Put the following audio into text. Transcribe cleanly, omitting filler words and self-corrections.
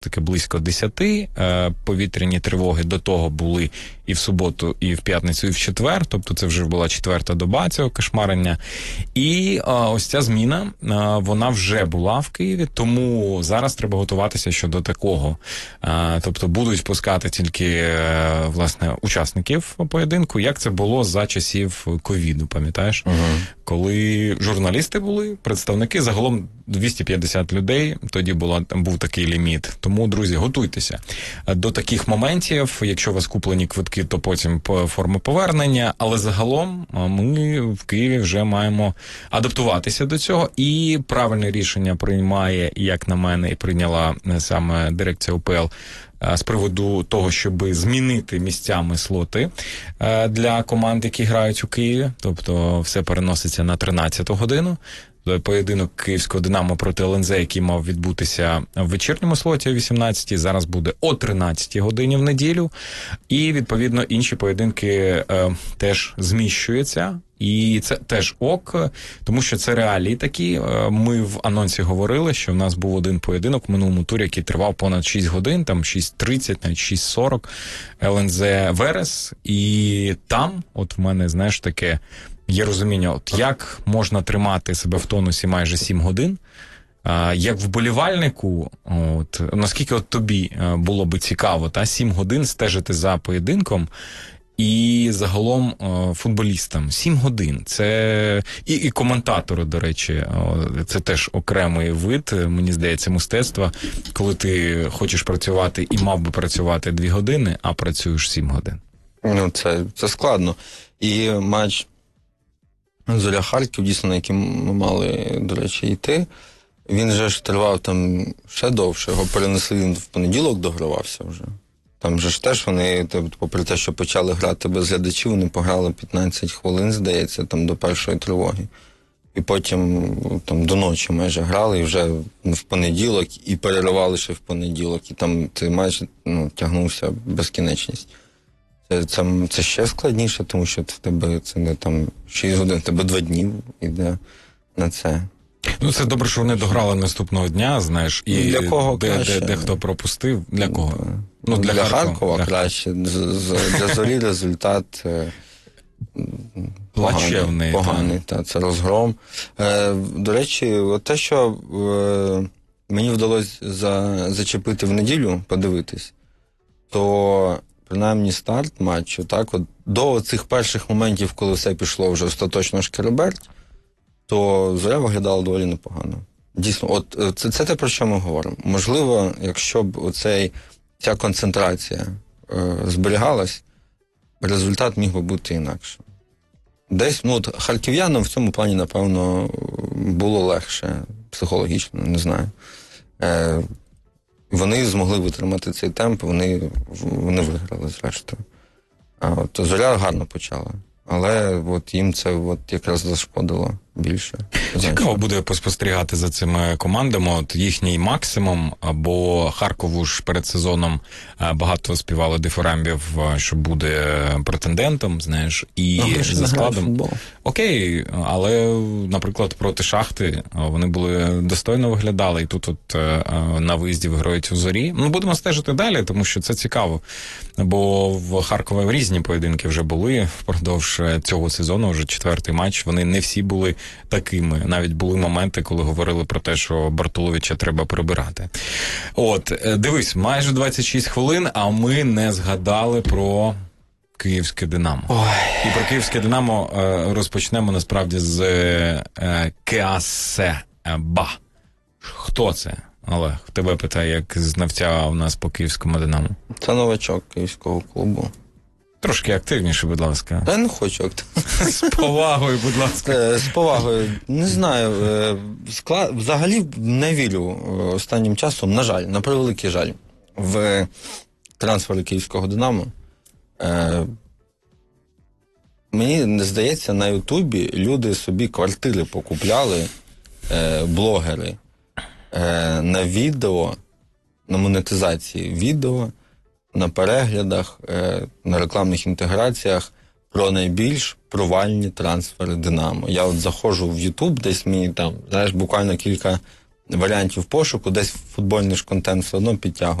таки близько 10. Повітряні тривоги до того були і в суботу, і в п'ятницю, і в четвер. Тобто це вже була 4-та доба цього кошмарення. І ось ця зміна, вона вже була в Києві, тому зараз треба готуватися щодо такого. Тобто будуть пускати тільки, власне, учасників поєдинку, як це було за часів ковіду, пам'ятаєш? Коли журналісти були, представники, загалом 250 людей, тоді був такий ліміт. Тому, друзі, готуйтеся до таких моментів. Якщо у вас куплені квитки, то потім форма повернення. Але загалом ми в Києві вже маємо адаптуватися до цього. І правильне рішення приймає, як на мене, і прийняла саме дирекція УПЛ з приводу того, щоб змінити місцями слоти для команд, які грають у Києві.Тобто все переноситься на 13-ту годину. Поєдинок Київського «Динамо» проти ЛНЗ, який мав відбутися в вечірньому слоті о 18-й, зараз буде о 13-й годині в неділю. І, відповідно, інші поєдинки теж зміщуються. І це теж ок, тому що це реалії такі. Ми в анонсі говорили, що в нас був один поєдинок в минулому турі, який тривав понад 6 годин, там 6:30, навіть 6:40, ЛНЗ Верес. І там, от в мене, знаєш, таке є розуміння, от як можна тримати себе в тонусі майже 7 годин, як вболівальнику, от, наскільки от тобі було би цікаво, 7 годин стежити за поєдинком, і загалом футболістам 7 годин. Це і коментатору, до речі, це теж окремий вид, мені здається, мистецтва, коли ти хочеш працювати і мав би працювати 2 години, а працюєш 7 годин. Ну, це складно. І матч Зоря-Харків, дійсно, на який ми мали, до речі, йти, він же ж тривав там ще довше, його перенесли, він в понеділок догравався вже. Там же ж теж вони, попри те, що почали грати без глядачів, вони пограли 15 хвилин, здається, там до першої тривоги. І потім там до ночі майже грали, і вже в понеділок, і переривали ще в понеділок. І там цей матч тягнувся безкінечність. Це ще складніше, тому що в тебе це не там 6 годин, в тебе 2 дні йде на це. Ну, це добре, що вони дограли наступного дня, знаєш, і для кого де хто пропустив, для кого? Ну, для Харкова краще, для Зорі результат поганий, це розгром. До речі, от те, що мені вдалося зачепити в неділю, подивитись, то принаймні старт матчу, так, от до цих перших моментів, коли все пішло вже остаточно шкереберть, то Зоря виглядала доволі непогано. Дійсно, от це те, про що ми говоримо. Можливо, якщо б ця концентрація зберігалась, результат міг би бути інакшим. Десь, харків'янам в цьому плані, напевно, було легше психологічно, не знаю. Вони змогли витримати цей темп, вони виграли, зрештою. То Зоря гарно почала. Але от їм це якраз зашкодило більше. Цікаво буде поспостерігати за цими командами. От їхній максимум, бо Харкову ж перед сезоном багато співали дифирамбів, що буде претендентом, знаєш, і за складом. Окей, але, наприклад, проти Шахти вони достойно виглядали, і тут на виїзді виграють у Зорі. Будемо стежити далі, тому що це цікаво. Бо в Харкові різні поєдинки вже були впродовж цього сезону, вже 4-й матч. Вони не всі були такими. Навіть були моменти, коли говорили про те, що Бартуловича треба прибирати. Дивись, майже 26 хвилин, а ми не згадали про Київське «Динамо». І про Київське «Динамо» розпочнемо, насправді, з Кеасеба. Хто це? Олег, тебе питає, як знавця у нас по Київському «Динамо». Це новачок Київського клубу. Трошки активніше, будь ласка. Я не хочу активніше. З повагою, будь ласка. З повагою. Не знаю. Взагалі не вірю останнім часом, на жаль, на превеликий жаль, в трансфери Київського «Динамо». Мені здається, на Ютубі люди собі квартири покупляли, блогери, на відео, на монетизації відео, на переглядах, на рекламних інтеграціях про найбільш провальні трансфери «Динамо». Я заходжу в YouTube, десь мені там, знаєш, буквально кілька варіантів пошуку, десь футбольний ж контент все одно підтягує.